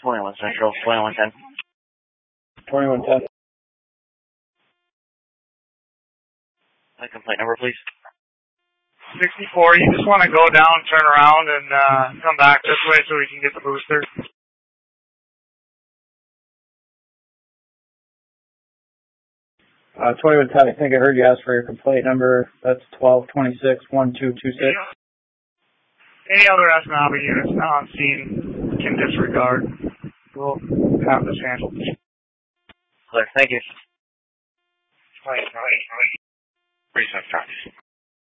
21 Central, 2110. 2110. My complaint number, please. 64, you just want to go down, turn around, and come back this way so we can get the booster. 2110, I think I heard you ask for your complaint number. That's 1226-1226. Any other S-Navi units now on scene can disregard. We'll have this handled. Clear, thank you. Right. Reset practice.